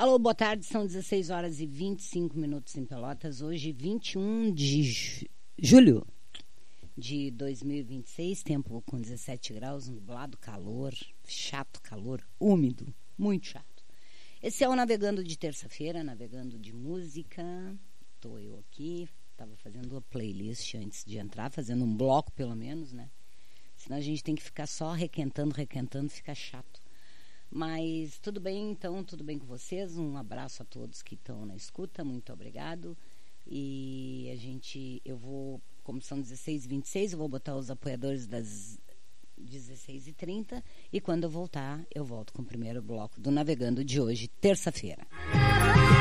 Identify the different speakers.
Speaker 1: Alô, boa tarde, são 16 horas e 25 minutos em Pelotas, hoje 21 de julho de 2026, tempo com 17 graus, nublado, calor, chato, calor, úmido, muito chato. Esse é o Navegando de terça-feira, navegando de música, estou eu aqui, estava fazendo uma playlist antes de entrar, fazendo um bloco pelo menos, né? Senão a gente tem que ficar só requentando, fica chato. Mas tudo bem, então, tudo bem com vocês? Um abraço a todos que estão na escuta, muito obrigado. E eu vou, como são 16h26, eu vou botar os apoiadores das 16h30. E quando eu voltar, eu volto com o primeiro bloco do Navegando de hoje, terça-feira.